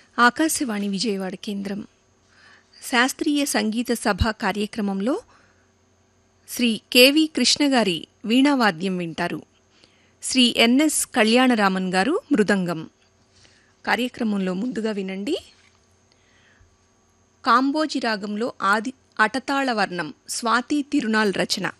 ఆకాశవాణి విజయవాడ కేంద్రం శాస్త్రీయ సంగీత సభ కార్యక్రమంలో శ్రీ కెవి కృష్ణ గారి వీణావాద్యం వింటారు. శ్రీ ఎన్ఎస్ కళ్యాణరామన్ గారు మృదంగం. కార్యక్రమంలో ముందుగా వినండి. కాంబోజి రాగంలో ఆది అటతాళ వర్ణం స్వాతి తిరునాల్ రచన.